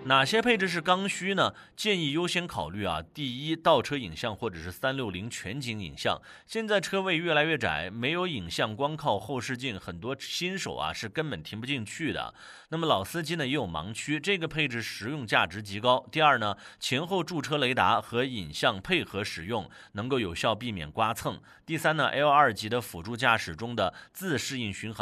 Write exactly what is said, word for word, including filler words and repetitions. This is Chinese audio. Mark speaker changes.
Speaker 1: 哪些配置是刚需呢？建议优先考虑啊，第一，倒车影像或者是三六零全景影像。现在车位越来越窄，没有影像，光靠后视镜，很多新手啊是根本停不进去的。那么老司机呢也有盲区，这个配置实用价值极高。第二呢，前后驻车雷达和影像配合使用，能够有效避免刮蹭。第三呢 ，L 二 级的辅助驾驶中的自适应巡航